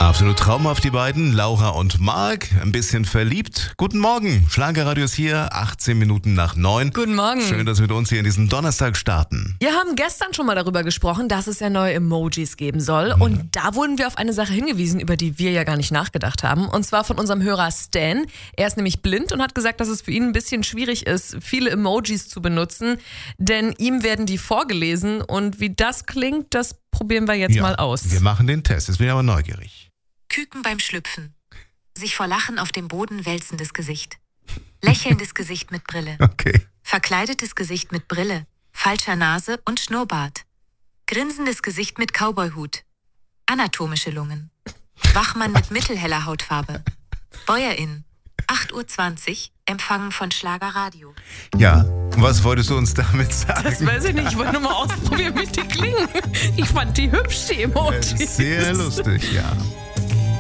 Absolut traumhaft, die beiden, Laura und Marc. Ein bisschen verliebt. Guten Morgen, Schlagerradio ist hier, 18 Minuten nach 9. Guten Morgen. Schön, dass wir mit uns hier in diesen Donnerstag starten. Wir haben gestern schon mal darüber gesprochen, dass es ja neue Emojis geben soll. Und da wurden wir auf eine Sache hingewiesen, über die wir ja gar nicht nachgedacht haben. Und zwar von unserem Hörer Stan. Er ist nämlich blind und hat gesagt, dass es für ihn ein bisschen schwierig ist, viele Emojis zu benutzen. Denn ihm werden die vorgelesen. Und wie das klingt, das probieren wir jetzt mal aus. Wir machen den Test, jetzt bin ich aber neugierig. Küken beim Schlüpfen. Sich vor Lachen auf dem Boden wälzendes Gesicht. Lächelndes Gesicht mit Brille. Okay. Verkleidetes Gesicht mit Brille. Falscher Nase und Schnurrbart. Grinsendes Gesicht mit Cowboyhut. Anatomische Lungen. Wachmann mit mittelheller Hautfarbe. Bäuerin. 8:20 Uhr. Empfangen von Schlagerradio. Ja, was wolltest du uns damit sagen? Das weiß ich nicht, ich wollte nur mal ausprobieren, wie die klingen. Ich fand die hübsch, die Emojis. Sehr lustig, ja.